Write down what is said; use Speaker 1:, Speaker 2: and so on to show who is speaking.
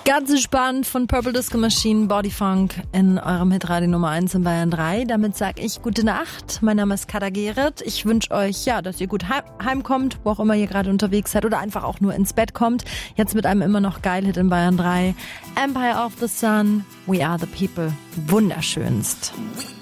Speaker 1: Ganz entspannt von Purple Disco Machine, Bodyfunk in eurem Hitradio Nummer 1 in Bayern 3. Damit sage ich gute Nacht. Mein Name ist Kada Gerrit. Ich wünsche euch, dass ihr gut heimkommt, wo auch immer ihr gerade unterwegs seid oder einfach auch nur ins Bett kommt. Jetzt mit einem immer noch Geil-Hit in Bayern 3. Empire of the Sun, We Are the People. Wunderschönst.